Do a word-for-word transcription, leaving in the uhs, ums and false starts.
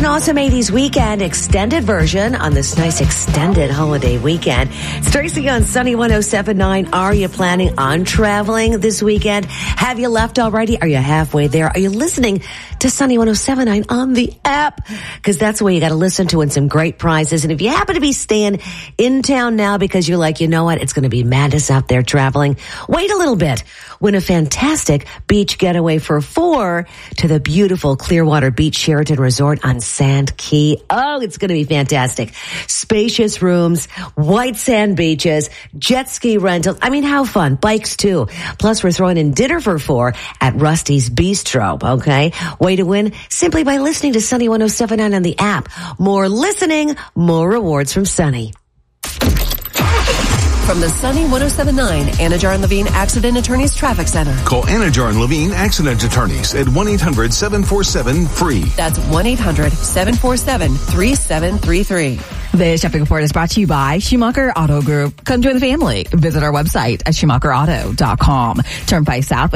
an awesome eighties weekend extended version on this nice extended holiday weekend. It's Tracy on Sunny one oh seven point nine. Are you planning on traveling this weekend? Have you left already? Are you halfway there? Are you listening to Sunny one oh seven point nine on the app? Because that's the way you got to listen to, and some great prizes. And if you happen to be staying in town now because you're like, you know what, it's going to be madness out there traveling, wait a little bit. Win a fantastic beach getaway for four to the beautiful Clearwater Beach Sheraton Resort on Sand Key. Oh, it's going to be fantastic. Spacious rooms, white sand beaches, jet ski rentals. I mean, how fun. Bikes too. Plus, we're throwing in dinner for four at Rusty's Bistro, okay? Way to win simply by listening to Sunny one oh seven point nine on the app. More listening, more rewards from Sunny. From the Sunny one oh seven point nine Anajar and Levine Accident Attorneys Traffic Center. Call Anajar and Levine Accident Attorneys at one eight hundred seven four seven free. That's one eight hundred seven four seven three seven three three. This shopping report is brought to you by Schumacher Auto Group. Come join the family. Visit our website at schumacher auto dot com. Turnpike South